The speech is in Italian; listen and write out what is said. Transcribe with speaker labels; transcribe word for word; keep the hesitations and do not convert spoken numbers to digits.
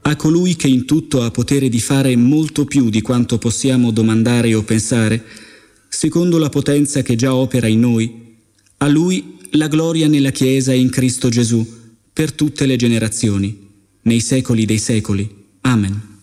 Speaker 1: A colui che in tutto ha potere di fare molto più di quanto possiamo domandare o pensare, secondo la potenza che già opera in noi, a Lui la gloria nella Chiesa e in Cristo Gesù, per tutte le generazioni, nei secoli dei secoli. Amen.